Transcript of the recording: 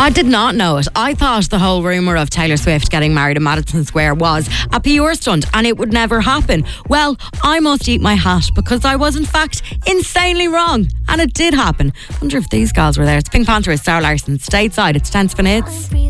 I did not know it. I thought the whole rumour of Taylor Swift getting married in Madison Square was a PR stunt and it would never happen. Well, I must eat my hat because I was in fact insanely wrong. And it did happen. I wonder if these girls were there. It's Pink Panther, Sarah Larson, Stateside. It's 10 Spin Hits.